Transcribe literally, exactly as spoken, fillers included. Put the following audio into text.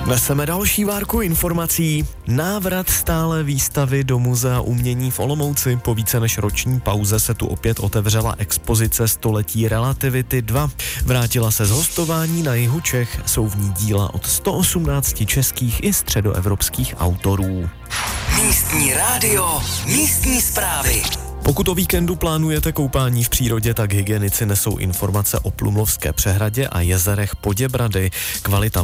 Neseme další várku informací. Návrat stále výstavy do Muzea umění v Olomouci. Po více než roční pauze se tu opět otevřela expozice Století relativity dva. Vrátila se z hostování na jihu Čech. Jsou v ní díla od sto osmnácti českých i středoevropských autorů. Místní rádio, místní zprávy. Pokud o víkendu plánujete koupání v přírodě, tak hygienici nesou informace o Plumlovské přehradě a jezerech Poděbrady. Kvalita